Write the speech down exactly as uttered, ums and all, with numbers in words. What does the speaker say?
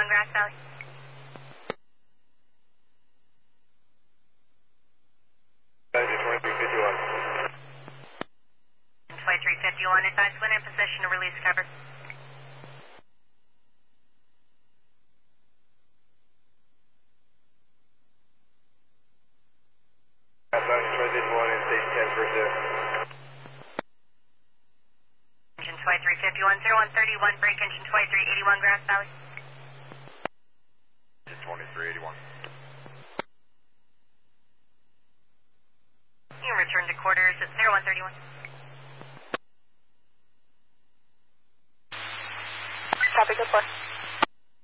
eighty-one Grass Valley. twenty-three fifty-one. twenty-three fifty-one, advise when in position to release cover. twenty-three fifty-one and station ten for two. Engine twenty-three fifty-one, zero one thirty-one, break engine twenty-three eighty-one Grass Valley. Engine twenty-three eighty-one. You can return to quarters at zero one thirty-one.